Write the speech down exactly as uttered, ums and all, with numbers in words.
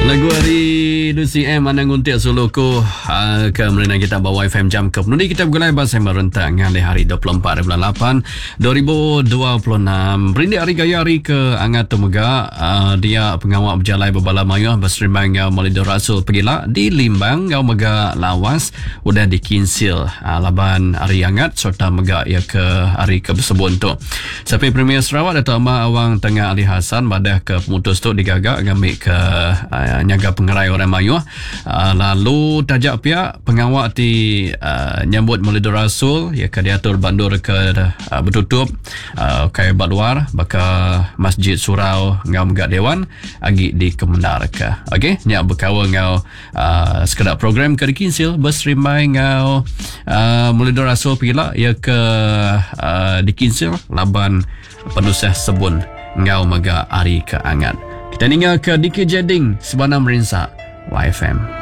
Lagu hari Lucy M Anang Untik Suluku uh, ke Merina kita bawa F M jam ke penuh kita bergulai bahasa merentang hari hari dua puluh empat bulan lapan dua ribu dua puluh enam. Berindik hari gaya hari ke Angat Temega, uh, dia pengawal berjalai berbala mayuh berserimbang ngau Malido Rasul pergilah di Limbang ngau mega lawas udah dikinsil uh, laban hari Angat serta mega ia ke hari ke bersebut tu. Sampai Premier Sarawak Dato' Amar Awang Tengah Ali Hassan badah ke pemutus tu digagak ngambil ke uh, nyaga pengerai orang mayuh. Uh, lalu tajak pihak pengawal di uh, nyambut Malido Rasul ia ke diatur bandur ke uh, bertutup uh, kaya bat luar baka Masjid Surau ngau megak Dewan agi di Kemendar ke. Okey, nyak berkawa ngau uh, sekedar program ke dikinsil bersrimai ngau uh, Malido Rasul pila ia ke uh, dikinsil laban penusah sebun ngau megak ari ke Angat. Kita tinggal ke Diki Jeding Sebanam Rinsa Y F M.